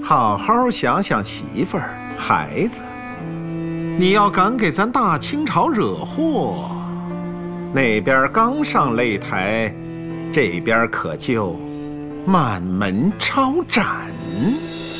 好好想想媳妇儿、孩子，你要敢给咱大清朝惹祸，那边刚上擂台，这边可就满门抄斩。